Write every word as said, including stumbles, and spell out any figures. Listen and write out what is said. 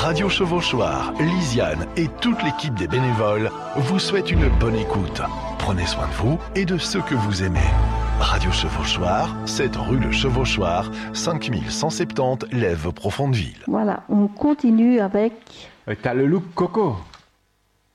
Radio Chevauchoir, Lisiane et toute l'équipe des bénévoles vous souhaitent une bonne écoute. Prenez soin de vous et de ceux que vous aimez. Radio Chevauchoir, sept rue Le Chevauchoir, cinq mille cent soixante-dix Lèves Profondeville. Voilà, on continue avec... T'as le look Coco.